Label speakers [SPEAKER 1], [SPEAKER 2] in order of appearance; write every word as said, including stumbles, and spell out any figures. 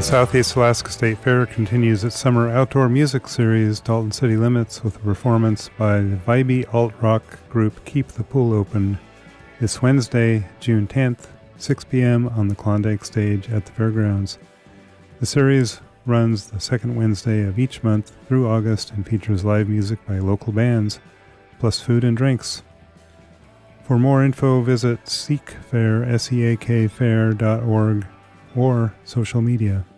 [SPEAKER 1] Southeast Alaska State Fair continues its summer outdoor music series, Dalton City Limits, with a performance by the vibey alt-rock group Keep the Pool Open this Wednesday, June tenth, six p.m. on the Klondike stage at the fairgrounds. The series runs the second Wednesday of each month through August and features live music by local bands, plus food and drinks. For more info, visit seekfair, S E A K fair dot org, or social media.